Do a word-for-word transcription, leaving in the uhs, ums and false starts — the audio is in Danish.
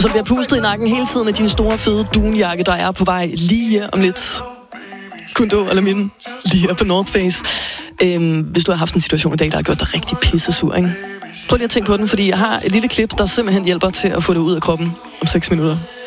som bliver pustet i nakken hele tiden af din store, fede dunjakke, der er på vej lige om lidt. Kun du eller min, lige her på North Face. Øhm, hvis du har haft en situation i dag, der har gjort dig rigtig pissesur, ikke? Prøv lige at tænke på den, fordi jeg har et lille klip, der simpelthen hjælper til at få det ud af kroppen om seks minutter.